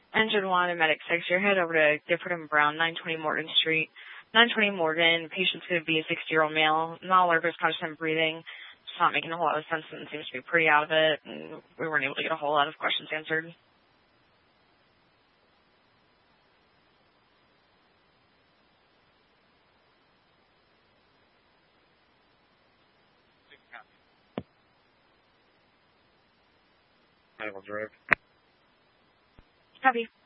Engine 1 and Medic 6, you're headed over to Gifford and Brown, 920 Morgan Street. 920 Morgan, patient's going to be a 60-year-old male, not alert, conscious and breathing. It's not making a whole lot of sense and seems to be pretty out of it, and we weren't able to get a whole lot of questions answered. Drive. Copy.